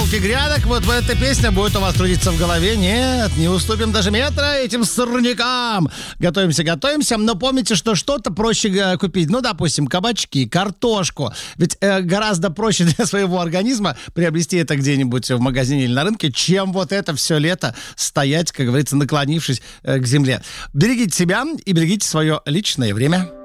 засолки грядок. Вот эта песня будет у вас трудиться в голове. Нет, не уступим даже метра этим сорнякам. Готовимся. Но помните, что что-то проще купить. Ну, допустим, кабачки, картошку. Ведь гораздо проще для своего организма приобрести это где-нибудь в магазине или на рынке, чем вот это все лето стоять, как говорится, наклонившись к земле. Берегите себя и берегите свое личное время.